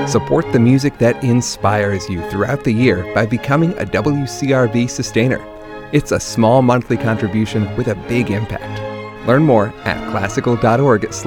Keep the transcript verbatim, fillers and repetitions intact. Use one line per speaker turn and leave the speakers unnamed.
Support the music that inspires you throughout the year by becoming a W C R V sustainer. It's a small monthly contribution with a big impact. Learn more at classical dot org